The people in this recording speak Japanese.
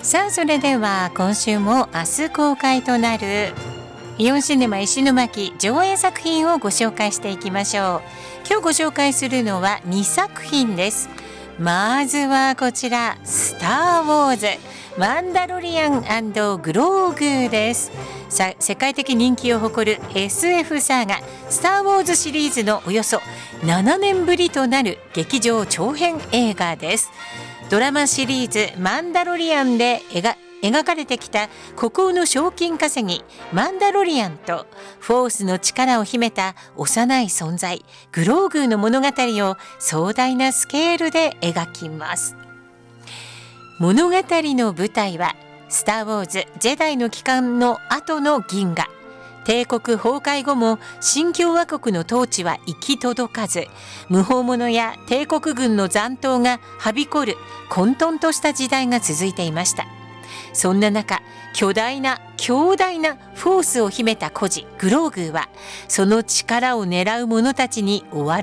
さあ、それでは今週も明日公開となるイオンシネマ石巻上映作品をご紹介していきましょう。今日ご紹介するのは2作品です。まずはこちら、スター・ウォーズマンダロリアン&グローグーです。世界的人気を誇る SF サーガスター・ウォーズシリーズのおよそ7年ぶりとなる劇場長編映画です。ドラマシリーズマンダロリアンで描かれてきた孤高の賞金稼ぎマンダロリアンとフォースの力を秘めた幼い存在グローグーの物語を壮大なスケールで描きます。物語の舞台はスター・ウォーズジェダイの帰還の後の銀河。帝国崩壊後も新共和国の統治は行き届かず、無法者や帝国軍の残党がはびこる混沌とした時代が続いていました。そんな中、強大なフォースを秘めた孤児グローグーはその力を狙う者たちに追われ